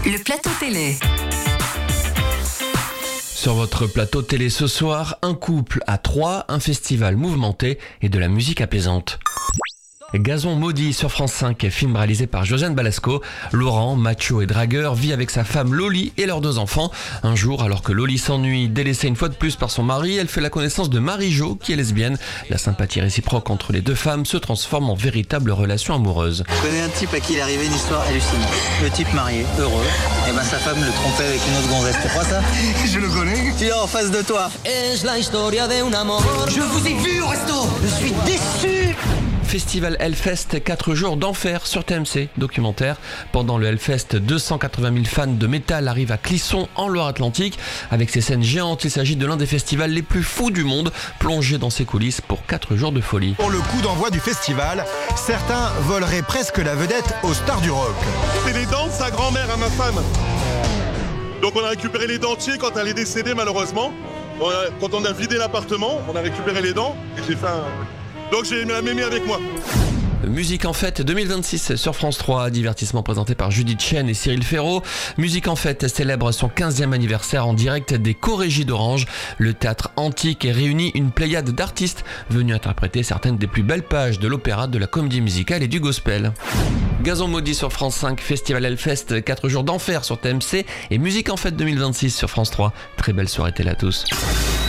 Le plateau télé. Sur votre plateau télé ce soir, un couple à 3, un festival mouvementé et de la musique apaisante. Gazon maudit sur France 5, film réalisé par Josiane Balasco. Laurent, macho et dragueur, vit avec sa femme Loli et leurs 2 enfants. Un jour, alors que Loli s'ennuie, délaissée une fois de plus par son mari, elle fait la connaissance de Marie-Jo, qui est lesbienne. La sympathie réciproque entre les 2 femmes se transforme en véritable relation amoureuse. Je connais un type à qui il est arrivé une histoire hallucinante. Le type marié, heureux, et ben sa femme le trompait avec une autre gonzesse. Tu crois ça? Je le connais. Tu es en face de toi. Je vous ai vu au resto. Je suis déçu. Festival Hellfest, 4 jours d'enfer sur TMC, documentaire. Pendant le Hellfest, 280 000 fans de métal arrivent à Clisson, en Loire-Atlantique. Avec ces scènes géantes, il s'agit de l'un des festivals les plus fous du monde, plongé dans ses coulisses pour 4 jours de folie. Pour le coup d'envoi du festival, certains voleraient presque la vedette aux stars du rock. C'est les dents de sa grand-mère à ma femme. Donc on a récupéré les dentiers quand elle est décédée malheureusement. Quand on a vidé l'appartement, on a récupéré les dents et j'ai fait un... Donc j'ai la mémé avec moi. Musique en fête 2026 sur France 3, divertissement présenté par Judith Chen et Cyril Ferraud. Musique en fête célèbre son 15e anniversaire en direct des Corégies d'Orange. Le théâtre antique réunit une pléiade d'artistes venus interpréter certaines des plus belles pages de l'opéra, de la comédie musicale et du gospel. Gazon maudit sur France 5, Festival Hellfest, 4 jours d'enfer sur TMC et Musique en fête 2026 sur France 3. Très belle soirée télé à tous.